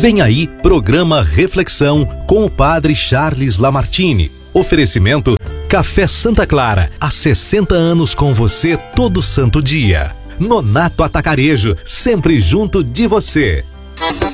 Vem aí, programa Reflexão com o Padre Charles Lamartine. Oferecimento Café Santa Clara, há 60 anos com você todo santo dia. Nonato Atacarejo, sempre junto de você.